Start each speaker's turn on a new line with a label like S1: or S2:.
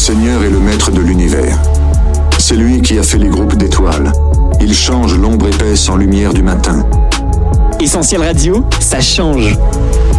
S1: Seigneur est le maître de l'univers. C'est lui qui a fait les groupes d'étoiles. Il change l'ombre épaisse en lumière du matin.
S2: Essentiel Radio, ça change.